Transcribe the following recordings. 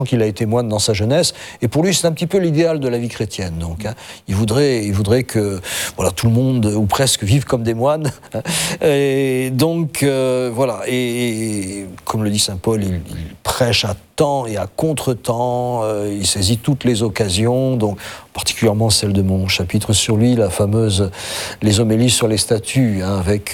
qu'il a été moine dans sa jeunesse, et pour lui c'est un petit peu l'idéal de la vie chrétienne. Donc, il voudrait que voilà, tout le monde, ou presque, vive comme des moines. Et donc, voilà, et comme le dit saint Paul, il prêche à temps et à contre-temps, il saisit toutes les occasions, donc particulièrement celle de mon chapitre sur lui, la fameuse, les homélies sur les statues, avec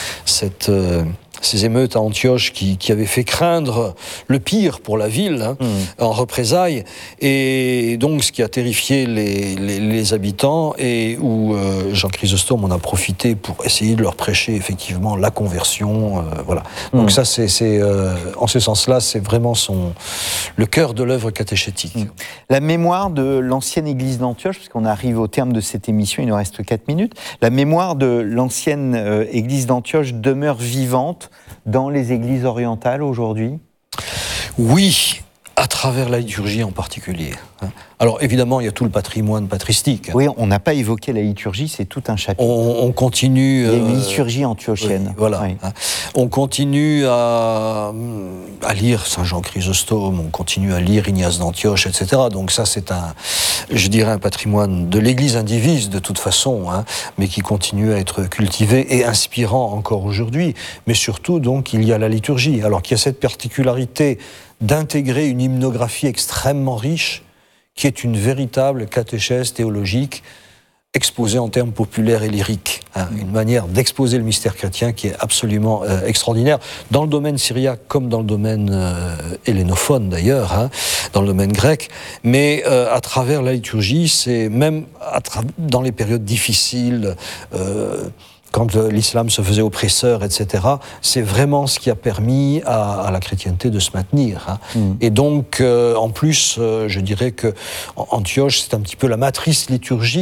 ces émeutes à Antioche qui avaient fait craindre le pire pour la ville, en représailles, et donc ce qui a terrifié les habitants, et où Jean Chrysostome en a profité pour essayer de leur prêcher effectivement la conversion, voilà. Donc ça, c'est en ce sens-là, c'est vraiment le cœur de l'œuvre catéchétique. La mémoire de l'ancienne église d'Antioche, parce qu'on arrive au terme de cette émission, il nous reste 4 minutes, la mémoire de l'ancienne église d'Antioche demeure vivante dans les églises orientales aujourd'hui? Oui, à travers la liturgie en particulier. Alors évidemment, il y a tout le patrimoine patristique. Oui, on n'a pas évoqué la liturgie, c'est tout un chapitre. On continue... Il y a une liturgie antiochienne. Oui, voilà. Oui. On continue à lire Saint Jean Chrysostome, on continue à lire Ignace d'Antioche, etc. Donc ça, c'est un patrimoine de l'Église indivise de toute façon, mais qui continue à être cultivé et inspirant encore aujourd'hui. Mais surtout, donc, il y a la liturgie. Alors qu'il y a cette particularité d'intégrer une hymnographie extrêmement riche, qui est une véritable catéchèse théologique exposée en termes populaires et lyriques. Une manière d'exposer le mystère chrétien qui est absolument extraordinaire, dans le domaine syriaque comme dans le domaine hellénophone d'ailleurs, dans le domaine grec, mais à travers la liturgie, c'est même dans les périodes difficiles, quand l'islam se faisait oppresseur, etc., c'est vraiment ce qui a permis à la chrétienté de se maintenir. Et donc, en plus, je dirais que Antioche, c'est un petit peu la matrice liturgique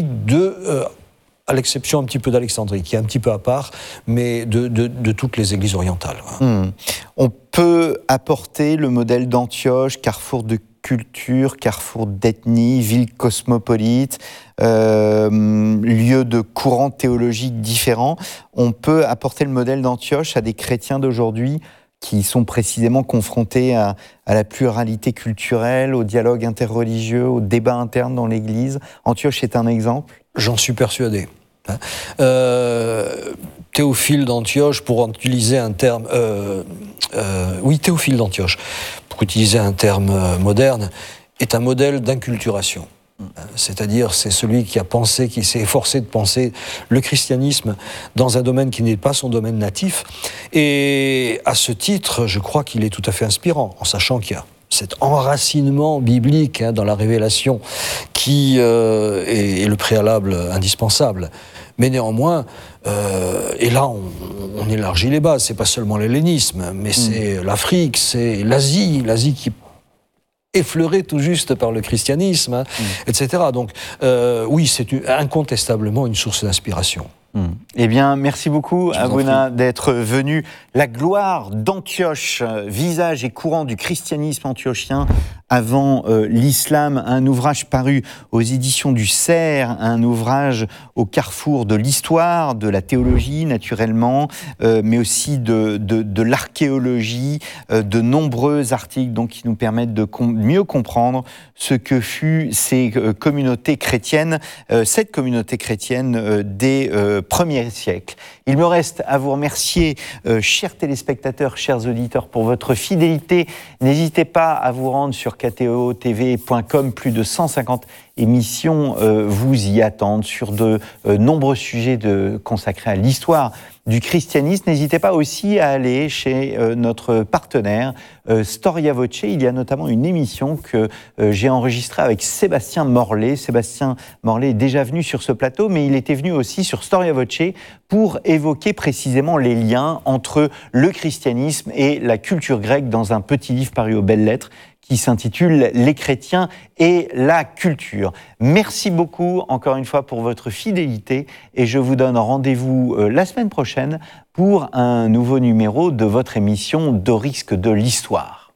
à l'exception un petit peu d'Alexandrie, qui est un petit peu à part, mais de toutes les églises orientales. On peut apporter le modèle d'Antioche, carrefour de culture, carrefour d'ethnie, ville cosmopolite, lieu de courants théologiques différents. On peut apporter le modèle d'Antioche à des chrétiens d'aujourd'hui qui sont précisément confrontés à la pluralité culturelle, au dialogue interreligieux, au débat interne dans l'Église. Antioche est un exemple? J'en suis persuadé. Théophile d'Antioche, pour utiliser un terme... Théophile d'Antioche, pour utiliser un terme moderne, est un modèle d'inculturation. C'est-à-dire, c'est celui qui s'est efforcé de penser le christianisme dans un domaine qui n'est pas son domaine natif. Et à ce titre, je crois qu'il est tout à fait inspirant, en sachant qu'il y a cet enracinement biblique dans la révélation qui est le préalable indispensable. Mais néanmoins, et là on élargit les bases, c'est pas seulement l'hellénisme, mais c'est l'Afrique, c'est l'Asie qui est effleurée tout juste par le christianisme, etc. Donc oui, c'est incontestablement une source d'inspiration. Eh bien, merci beaucoup, Abuna, d'être venu. La gloire d'Antioche, visage et courant du christianisme antiochien avant l'islam, un ouvrage paru aux éditions du Cerf, un ouvrage au carrefour de l'histoire, de la théologie naturellement, mais aussi de l'archéologie, de nombreux articles donc, qui nous permettent de mieux comprendre ce que fut ces communautés chrétiennes, cette communauté chrétienne des premiers siècles. Il me reste à vous remercier, chers téléspectateurs, chers auditeurs, pour votre fidélité. N'hésitez pas à vous rendre sur ktotv.com, plus de 150 émissions vous y attendent sur de nombreux sujets consacrés à l'histoire du christianisme. N'hésitez pas aussi à aller chez notre partenaire Storia Voce. Il y a notamment une émission que j'ai enregistrée avec Sébastien Morlet. Sébastien Morlet est déjà venu sur ce plateau, mais il était venu aussi sur Storia Voce pour évoquer précisément les liens entre le christianisme et la culture grecque dans un petit livre paru aux Belles Lettres qui s'intitule « Les chrétiens et la culture ». Merci beaucoup, encore une fois, pour votre fidélité et je vous donne rendez-vous la semaine prochaine pour un nouveau numéro de votre émission Dorisk de l'Histoire.